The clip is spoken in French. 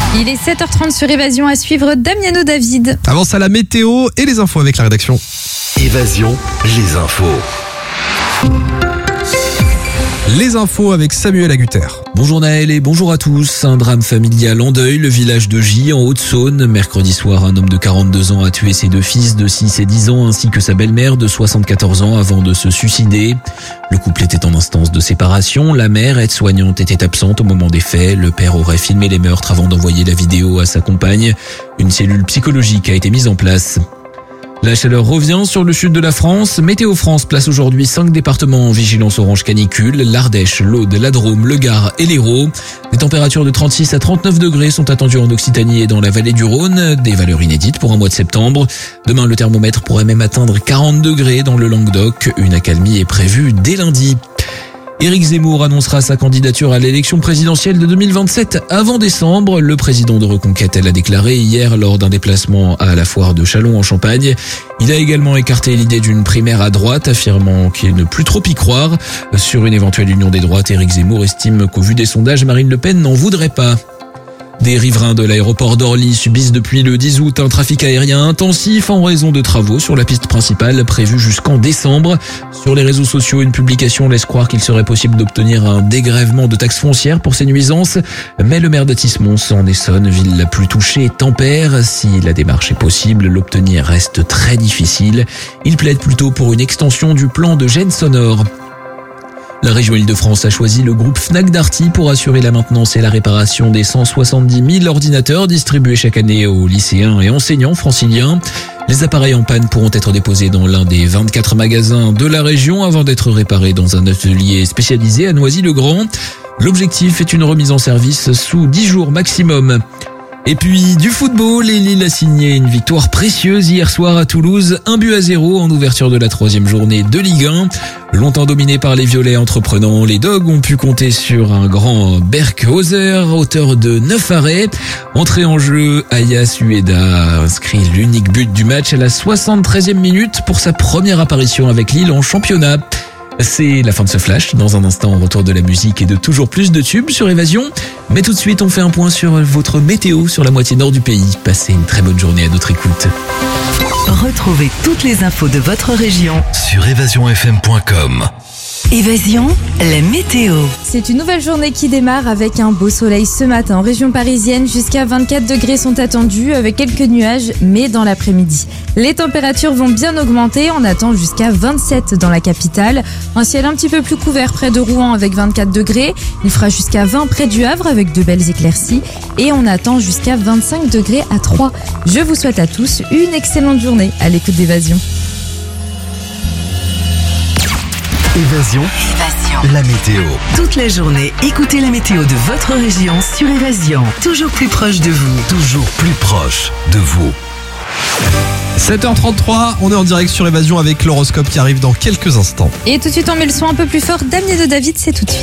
Il est 7h30 sur Évasion, à suivre Damiano David. Avance à la météo et les infos avec la rédaction. Évasion, les infos. Les infos avec Samuel Agutter. Bonjour Naël et bonjour à tous. Un drame familial en deuil, le village de Gy en Haute-Saône. Mercredi soir, un homme de 42 ans a tué ses deux fils de 6 et 10 ans ainsi que sa belle-mère de 74 ans avant de se suicider. Le couple était en instance de séparation. La mère, aide-soignante, était absente au moment des faits. Le père aurait filmé les meurtres avant d'envoyer la vidéo à sa compagne. Une cellule psychologique a été mise en place. La chaleur revient sur le sud de la France. Météo France place aujourd'hui 5 départements en vigilance orange canicule. L'Ardèche, l'Aude, la Drôme, le Gard et l'Hérault. Des températures de 36 à 39 degrés sont attendues en Occitanie et dans la vallée du Rhône. Des valeurs inédites pour un mois de septembre. Demain, le thermomètre pourrait même atteindre 40 degrés dans le Languedoc. Une accalmie est prévue dès lundi. Éric Zemmour annoncera sa candidature à l'élection présidentielle de 2027 avant décembre. Le président de Reconquête l'a déclaré hier lors d'un déplacement à la foire de Châlons en Champagne. Il a également écarté l'idée d'une primaire à droite, affirmant qu'il ne plus trop y croire. Sur une éventuelle union des droites, Éric Zemmour estime qu'au vu des sondages, Marine Le Pen n'en voudrait pas. Des riverains de l'aéroport d'Orly subissent depuis le 10 août un trafic aérien intensif en raison de travaux sur la piste principale prévue jusqu'en décembre. Sur les réseaux sociaux, une publication laisse croire qu'il serait possible d'obtenir un dégrèvement de taxes foncières pour ces nuisances. Mais le maire de Tismons, en Essonne, ville la plus touchée, tempère. Si la démarche est possible, l'obtenir reste très difficile. Il plaide plutôt pour une extension du plan de gêne sonore. La région Île-de-France a choisi le groupe Fnac Darty pour assurer la maintenance et la réparation des 170 000 ordinateurs distribués chaque année aux lycéens et enseignants franciliens. Les appareils en panne pourront être déposés dans l'un des 24 magasins de la région avant d'être réparés dans un atelier spécialisé à Noisy-le-Grand. L'objectif est une remise en service sous 10 jours maximum. Et puis du football, et Lille a signé une victoire précieuse hier soir à Toulouse, 1-0 en ouverture de la 3e journée de Ligue 1. Longtemps dominé par les Violets entreprenants, les Dogs ont pu compter sur un grand Berkhauser, auteur de 9 arrêts. Entrée en jeu, Ayas Ueda a inscrit l'unique but du match à la 73e minute pour sa première apparition avec Lille en championnat. C'est la fin de ce flash. Dans un instant, retour de la musique et de toujours plus de tubes sur Évasion. Mais tout de suite, on fait un point sur votre météo sur la moitié nord du pays. Passez une très bonne journée à notre écoute. Retrouvez toutes les infos de votre région Sur évasionfm.com. Évasion, la météo. C'est une nouvelle journée qui démarre avec un beau soleil ce matin. En région parisienne, jusqu'à 24 degrés sont attendus avec quelques nuages, mais dans l'après-midi. Les températures vont bien augmenter. On attend jusqu'à 27 dans la capitale. Un ciel un petit peu plus couvert près de Rouen avec 24 degrés. Il fera jusqu'à 20 près du Havre avec de belles éclaircies. Et on attend jusqu'à 25 degrés à Troyes. Je vous souhaite à tous une excellente journée à l'écoute d'Évasion. Évasion, la météo. Toute la journée, écoutez la météo de votre région sur Évasion. Toujours plus proche de vous. Toujours plus proche de vous. 7h33, on est en direct sur Évasion avec l'horoscope qui arrive dans quelques instants. Et tout de suite, on met le son un peu plus fort. Damiano David, c'est tout de suite.